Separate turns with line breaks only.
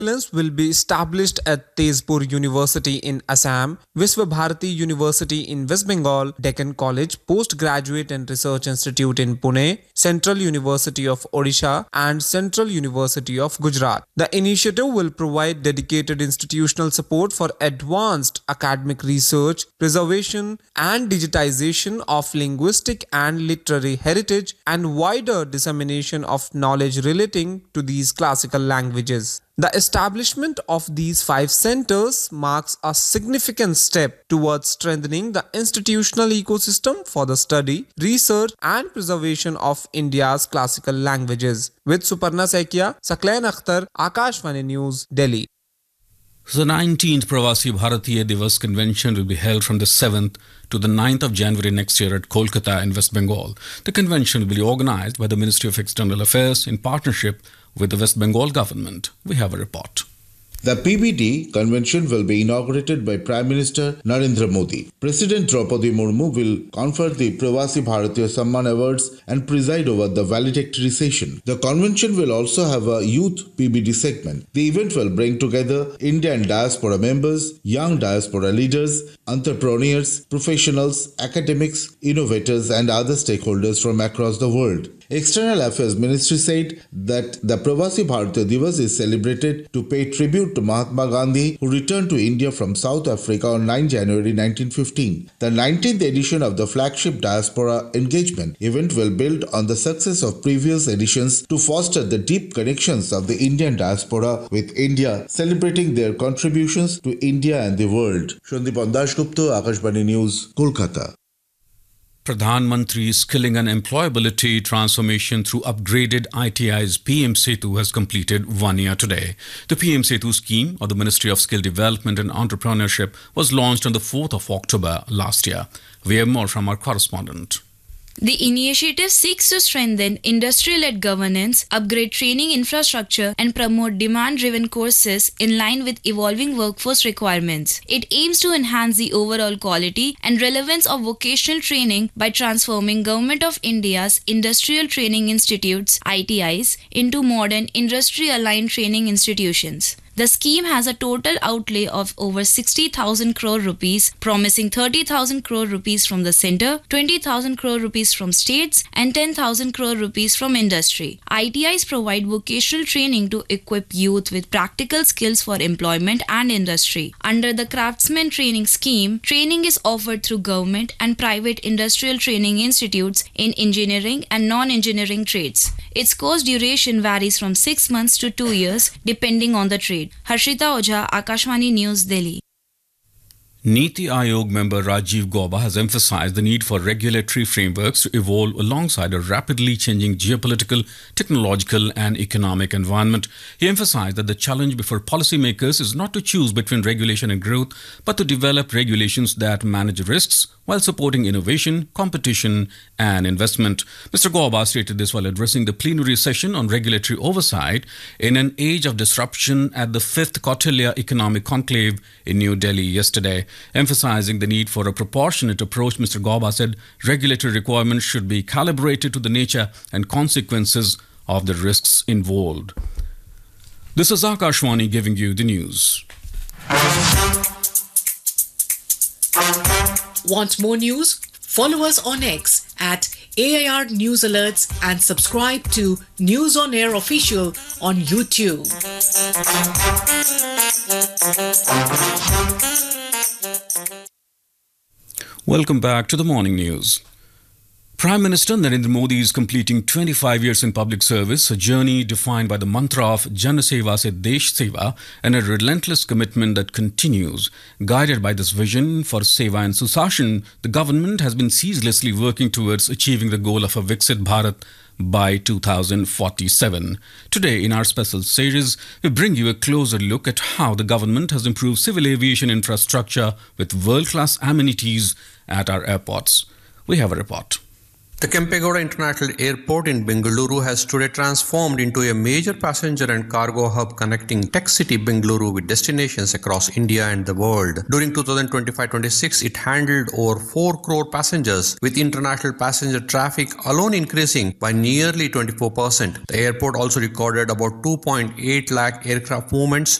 will be established at Tezpur University in Assam, Visva Bharati University in West Bengal, Deccan College Postgraduate and Research Institute in Pune, Central University of Odisha, and Central University of Gujarat. The initiative will provide dedicated institutional support for advanced academic research, preservation, and digitization of linguistic and literary heritage, and wider dissemination of knowledge relating to these classical languages. The establishment of these 5 centers marks a significant step towards strengthening the institutional ecosystem for the study, research, and preservation of India's classical languages. With Suparna Saikia, Sakleen Akhtar, Akashvani News, Delhi.
The 19th Pravasi Bharatiya Divas Convention will be held from the 7th to the 9th of January next year at Kolkata in West Bengal. The convention will be organized by the Ministry of External Affairs in partnership with the West Bengal government. We have a report.
The PBD convention will be inaugurated by Prime Minister Narendra Modi. President Draupadi Murmu will confer the Pravasi Bharatiya Samman Awards and preside over the valedictory session. The convention will also have a youth PBD segment. The event will bring together Indian diaspora members, young diaspora leaders, entrepreneurs, professionals, academics, innovators, and other stakeholders from across the world. External Affairs Ministry said that the Pravasi Bharatiya Divas is celebrated to pay tribute to Mahatma Gandhi, who returned to India from South Africa on 9 January 1915. The 19th edition of the flagship Diaspora Engagement event will build on the success of previous editions to foster the deep connections of the Indian diaspora with India, celebrating their contributions to India and the world. Shandip Dashgupta, Akashvani News, Kolkata.
Pradhan Mantri's Skilling and Employability Transformation through Upgraded ITI's PM Setu has completed 1 year today. The PM Setu scheme of the Ministry of Skill Development and Entrepreneurship was launched on the 4th of October last year. We have more from our correspondent.
The initiative seeks to strengthen industry-led governance, upgrade training infrastructure, and promote demand-driven courses in line with evolving workforce requirements. It aims to enhance the overall quality and relevance of vocational training by transforming Government of India's Industrial Training Institutes (ITIs) into modern industry-aligned training institutions. The scheme has a total outlay of over 60,000 crore rupees, promising 30,000 crore rupees from the centre, 20,000 crore rupees from states, and 10,000 crore rupees from industry. ITIs provide vocational training to equip youth with practical skills for employment and industry. Under the Craftsman Training Scheme, training is offered through government and private industrial training institutes in engineering and non-engineering trades. Its course duration varies from 6 months to 2 years, depending on the trade. Harshita Ojha, Akashvani News, Delhi.
Niti Aayog member Rajiv Gauba has emphasized the need for regulatory frameworks to evolve alongside a rapidly changing geopolitical, technological and economic environment. He emphasized that the challenge before policymakers is not to choose between regulation and growth, but to develop regulations that manage risks while supporting innovation, competition and investment. Mr. Gauba stated this while addressing the plenary session on regulatory oversight in an age of disruption at the 5th Kautilya Economic Conclave in New Delhi yesterday. Emphasizing the need for a proportionate approach, Mr. Gauba said regulatory requirements should be calibrated to the nature and consequences of the risks involved. This is Akashvani giving you the news.
Want more news? Follow us on X at AIR News Alerts and subscribe to News on Air Official on YouTube.
Welcome back to the morning news. Prime Minister Narendra Modi is completing 25 years in public service, a journey defined by the mantra of Jan Seva se Desh Seva and a relentless commitment that continues. Guided by this vision for Seva and Susashan, the government has been ceaselessly working towards achieving the goal of a Viksit Bharat by 2047. Today, in our special series, we bring you a closer look at how the government has improved civil aviation infrastructure with world-class amenities at our airports. We have a report.
The Kempegowda International Airport in Bengaluru has today transformed into a major passenger and cargo hub connecting tech city Bengaluru with destinations across India and the world. During 2025-26, it handled over 4 crore passengers, with international passenger traffic alone increasing by nearly 24%. The airport also recorded about 2.8 lakh aircraft movements